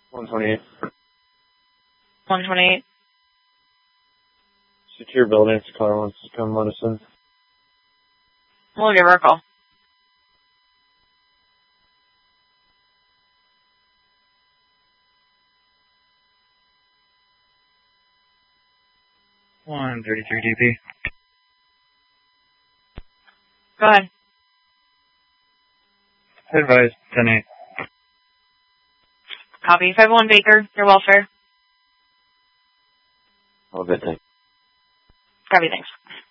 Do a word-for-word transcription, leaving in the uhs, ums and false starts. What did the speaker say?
one twenty-eight. one twenty-eight. Secure building. If the car wants to come let us in. We'll give her a call. one thirty-three D P. Go ahead. Advised, ten eight. Copy. five one Baker, your welfare. Have a good day. Copy, thanks.